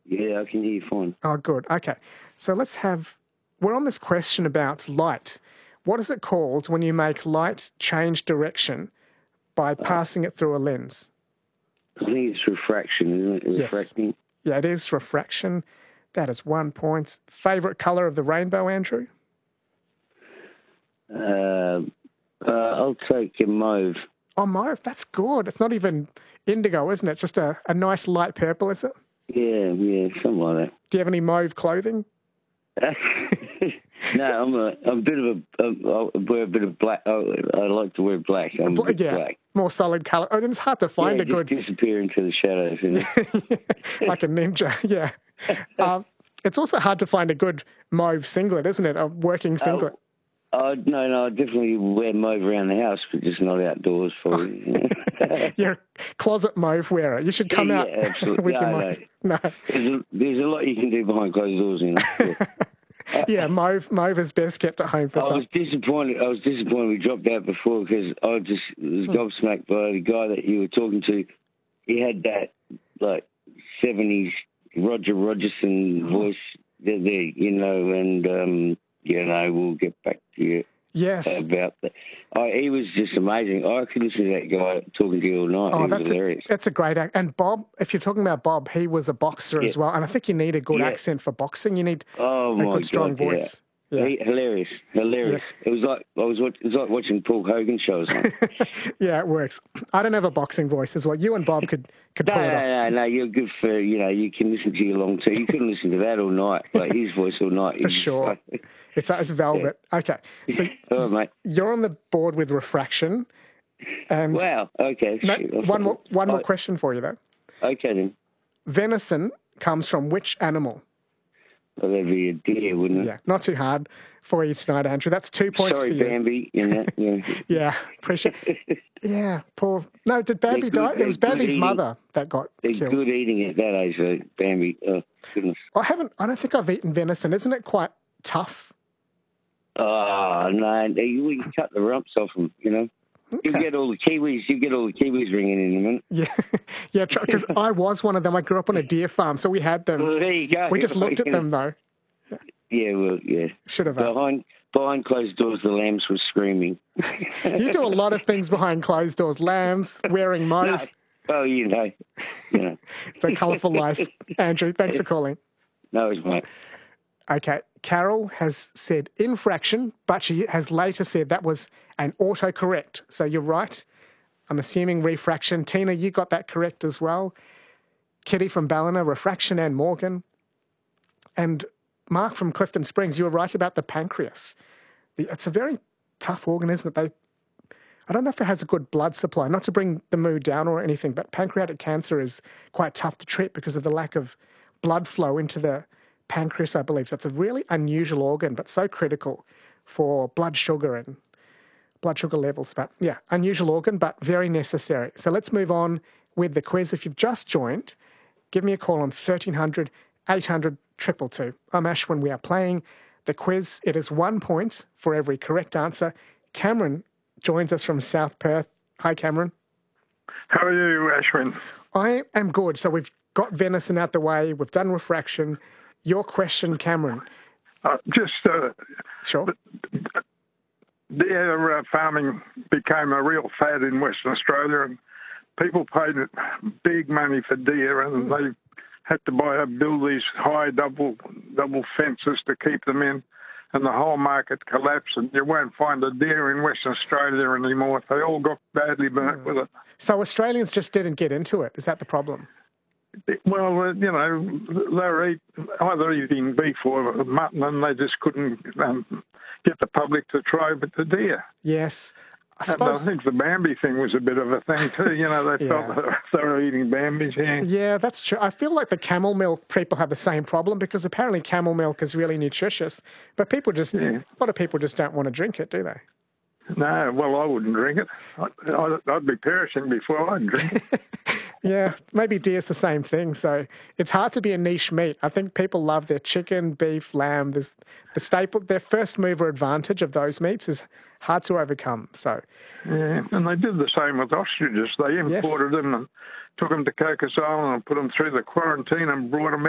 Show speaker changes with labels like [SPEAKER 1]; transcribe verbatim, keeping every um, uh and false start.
[SPEAKER 1] Yeah, I can hear you fine.
[SPEAKER 2] Oh, good. Okay. So let's have... We're on this question about light. What is it called when you make light change direction by passing it through a lens?
[SPEAKER 1] I think it's refraction, isn't it?
[SPEAKER 2] Yes.
[SPEAKER 1] Refracting.
[SPEAKER 2] Yeah, it is refraction. That is one point. Favourite colour of the rainbow, Andrew?
[SPEAKER 1] Uh, uh, I'll take a mauve.
[SPEAKER 2] Oh, mauve. That's good. It's not even indigo, isn't it? It's just a, a nice light purple, is it?
[SPEAKER 1] Yeah, yeah, something like that.
[SPEAKER 2] Do you have any mauve clothing?
[SPEAKER 1] No, I'm a, I'm a bit of a, a, I wear a bit of black. I, I like to wear black. I'm
[SPEAKER 2] Bla-
[SPEAKER 1] a bit
[SPEAKER 2] yeah,
[SPEAKER 1] black.
[SPEAKER 2] More solid colour. I mean, it's hard to find
[SPEAKER 1] yeah,
[SPEAKER 2] a good...
[SPEAKER 1] just disappear into the shadows. Isn't it?
[SPEAKER 2] Like a ninja, yeah. Um, it's also hard to find a good mauve singlet, isn't it? A working singlet.
[SPEAKER 1] Oh, oh, no, no, I definitely wear mauve around the house, but just not outdoors for you.
[SPEAKER 2] You're a closet mauve wearer. You should come
[SPEAKER 1] yeah,
[SPEAKER 2] out
[SPEAKER 1] yeah, absolutely.
[SPEAKER 2] with
[SPEAKER 1] no,
[SPEAKER 2] your mauve. No.
[SPEAKER 1] no. There's, a, there's a lot you can do behind closed doors, you know. Yeah.
[SPEAKER 2] Yeah, mauve, mauve is best kept at home for
[SPEAKER 1] I
[SPEAKER 2] some.
[SPEAKER 1] was disappointed. I was disappointed we dropped out before because I just was gobsmacked by the guy that you were talking to. He had that like seventies Roger Rogerson voice there, there, you know, and um, you know we'll get back to you.
[SPEAKER 2] Yes.
[SPEAKER 1] About that. Oh, he was just amazing. I could listen to that guy talking to you all night.
[SPEAKER 2] Oh,
[SPEAKER 1] he
[SPEAKER 2] that's
[SPEAKER 1] was hilarious.
[SPEAKER 2] A, that's a great act. And Bob, if you're talking about Bob, he was a boxer
[SPEAKER 1] yeah.
[SPEAKER 2] as well. And I think you need a good
[SPEAKER 1] yeah.
[SPEAKER 2] accent for boxing. You need
[SPEAKER 1] oh,
[SPEAKER 2] a
[SPEAKER 1] my
[SPEAKER 2] good, strong
[SPEAKER 1] God,
[SPEAKER 2] voice.
[SPEAKER 1] Yeah.
[SPEAKER 2] Yeah.
[SPEAKER 1] He, hilarious, hilarious. Yeah. It was like I was. It was like watching Paul Hogan shows.
[SPEAKER 2] Yeah, it works. I don't have a boxing voice as well. You and Bob could could
[SPEAKER 1] no,
[SPEAKER 2] pull it
[SPEAKER 1] no,
[SPEAKER 2] off.
[SPEAKER 1] No, no, you're good for you know. You can listen to your long too. You couldn't listen to that all night, like his voice all night.
[SPEAKER 2] For sure. It's it's velvet. Yeah. Okay, so
[SPEAKER 1] oh, mate.
[SPEAKER 2] You're on the board with refraction. And
[SPEAKER 1] wow. Okay.
[SPEAKER 2] No, one more one more
[SPEAKER 1] oh.
[SPEAKER 2] question for you though.
[SPEAKER 1] Okay then.
[SPEAKER 2] Venison comes from which animal?
[SPEAKER 1] Well, that'd be a deer, wouldn't it?
[SPEAKER 2] Yeah, not too hard for you tonight, Andrew. That's two points
[SPEAKER 1] Sorry,
[SPEAKER 2] for you.
[SPEAKER 1] Bambi. You know, yeah.
[SPEAKER 2] yeah, appreciate. Yeah, poor. No, did Bambi die? It was Bambi's mother that got
[SPEAKER 1] they're
[SPEAKER 2] killed.
[SPEAKER 1] They're good eating at that age, though, Bambi. Oh goodness.
[SPEAKER 2] I haven't. I don't think I've eaten venison. Isn't it quite tough?
[SPEAKER 1] Oh no! You, you cut the rumps off them. You know. Okay. You get all the Kiwis. You get all the Kiwis ringing in a minute.
[SPEAKER 2] Yeah, yeah. Because I was one of them. I grew up on a deer farm, so we had them.
[SPEAKER 1] Well, there you go.
[SPEAKER 2] We just looked at them though.
[SPEAKER 1] Yeah, yeah well, yeah.
[SPEAKER 2] Should have.
[SPEAKER 1] Behind behind closed doors, the lambs were screaming.
[SPEAKER 2] You do a lot of things behind closed doors. Lambs, wearing mauve.
[SPEAKER 1] No. Oh, you know. You know.
[SPEAKER 2] It's a colourful life, Andrew. Thanks for calling.
[SPEAKER 1] No, it's mate.
[SPEAKER 2] Okay, Carol has said infraction, but she has later said that was an autocorrect. So you're right. I'm assuming refraction. Tina, you got that correct as well. Kitty from Ballina, refraction, and Morgan. And Mark from Clifton Springs, you were right about the pancreas. It's a very tough organ, isn't it? They, I don't know if it has a good blood supply. Not to bring the mood down or anything, but pancreatic cancer is quite tough to treat because of the lack of blood flow into the pancreas, I believe. So it's a really unusual organ, but so critical for blood sugar and blood sugar levels. But yeah, unusual organ, but very necessary. So let's move on with the quiz. If you've just joined, give me a call on thirteen hundred, eight hundred, two two two. I'm Ash when we are playing the quiz. It is one point for every correct answer. Cameron joins us from South Perth. Hi, Cameron.
[SPEAKER 3] How are you, Ashwin?
[SPEAKER 2] I am good. So we've got venison out the way. We've done refraction. Your question, Cameron.
[SPEAKER 3] Uh, just uh,
[SPEAKER 2] sure.
[SPEAKER 3] Deer uh, farming became a real fad in Western Australia, and people paid big money for deer, and mm. they had to buy build these high double double fences to keep them in, and the whole market collapsed, and you won't find a deer in Western Australia anymore. They all got badly burnt mm. with it.
[SPEAKER 2] So Australians just didn't get into it. Is that the problem?
[SPEAKER 3] Well, you know, they were eat, either eating beef or mutton, and they just couldn't um, get the public to try with the deer.
[SPEAKER 2] Yes. I,
[SPEAKER 3] suppose... I think the Bambi thing was a bit of a thing too. You know, they yeah. felt they were eating Bambis. Yeah.
[SPEAKER 2] yeah, that's true. I feel like the camel milk people have the same problem because apparently camel milk is really nutritious, but people just, yeah. a lot of people just don't want to drink it, do they?
[SPEAKER 3] No, well, I wouldn't drink it. I'd, I'd, I'd be perishing before I'd drink it.
[SPEAKER 2] Yeah, maybe deer's the same thing. So it's hard to be a niche meat. I think people love their chicken, beef, lamb. There's the staple, their first mover advantage of those meats is hard to overcome. So
[SPEAKER 3] yeah, and they did the same with ostriches. They imported yes. them and took them to Cocos Island and put them through the quarantine and brought them